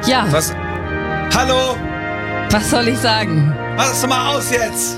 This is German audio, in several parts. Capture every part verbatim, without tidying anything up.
Ja. Was? Hallo? Was soll ich sagen? Mach doch mal aus jetzt!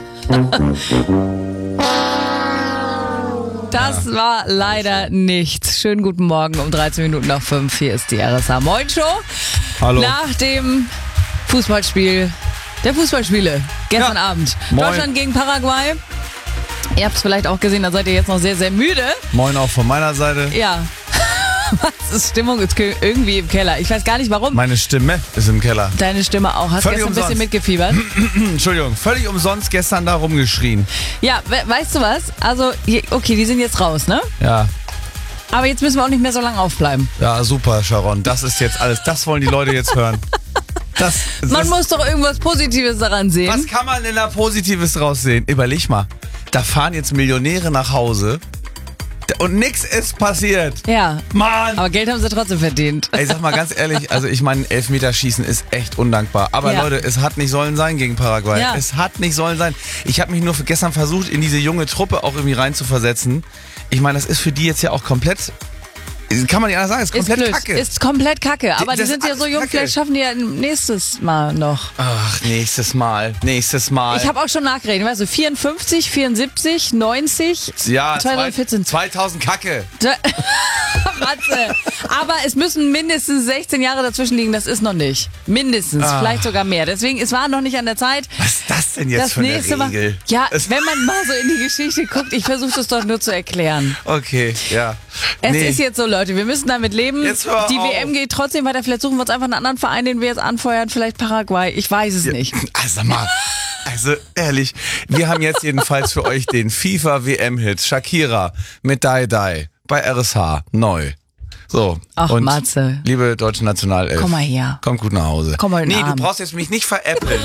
Das war leider nichts. Schönen guten Morgen um dreizehn Minuten nach fünf. Hier ist die R S H Moin Show. Hallo. Nach dem Fußballspiel der Fußballspiele gestern Ja. Abend. Moin. Deutschland gegen Paraguay. Ihr habt es vielleicht auch gesehen, da seid ihr jetzt noch sehr, sehr müde. Moin auch von meiner Seite. Ja. Was ist Stimmung? Ist irgendwie im Keller. Ich weiß gar nicht warum. Meine Stimme ist im Keller. Deine Stimme auch. Hast Völlig gestern ein bisschen umsonst. mitgefiebert. Entschuldigung, völlig umsonst gestern da rumgeschrien. Ja, we weißt du was? Also, hier- okay, die sind jetzt raus, ne? Ja, Aber jetzt müssen wir auch nicht mehr so lange aufbleiben. ja, super, Sharon. Das ist jetzt alles. Das wollen die Leute jetzt hören. Das, Man das, muss doch irgendwas Positives daran sehen. was kann man denn da Positives draus sehen? Überleg mal. Da fahren jetzt Millionäre nach Hause und nix ist passiert. Ja, Mann! aber Geld haben sie trotzdem verdient. Ey, sag mal ganz ehrlich, also ich meine, Elfmeterschießen ist echt undankbar. Aber Ja. Leute, es hat nicht sollen sein gegen Paraguay. Ja. Es hat nicht sollen sein. Ich habe mich nur für gestern versucht, in diese junge Truppe auch irgendwie reinzuversetzen. Ich meine, das ist für die jetzt ja auch komplett, kann man nicht anders sagen, ist Ist komplett blöd. Kacke. Ist komplett kacke. Aber die das sind ist ja so alles jung, Kacke. vielleicht schaffen die ja nächstes Mal noch. Ach, nächstes Mal, nächstes Mal. Ich habe auch schon nachgerechnet. Weißt du, vierundfünfzig, vierundsiebzig, neunzig, ja, zweitausendvierzehn. zweitausend Kacke. Matze. Aber es müssen mindestens sechzehn Jahre dazwischen liegen. Das ist noch nicht. Mindestens. Ah. Vielleicht sogar mehr. Deswegen, es war noch nicht an der Zeit. Was ist das denn jetzt Das für eine nächste Mal. Regel? Ja, Es- wenn man mal so in die Geschichte guckt, ich versuche das doch nur zu erklären. Okay, ja. Es Nee. ist jetzt so, Leute, wir müssen damit leben. Jetzt hör Die auf. W M geht trotzdem weiter. Vielleicht suchen wir uns einfach einen anderen Verein, den wir jetzt anfeuern. Vielleicht Paraguay. Ich weiß es nicht. Also mal, also ehrlich, wir haben jetzt jedenfalls für euch den FIFA-W M-Hit Shakira mit Die Die bei R S H neu. So. Ach, und Matze. liebe deutsche Nationalelf. Komm mal her. Kommt gut nach Hause. Komm mal in den Nee, Arm. du brauchst jetzt mich nicht veräppeln.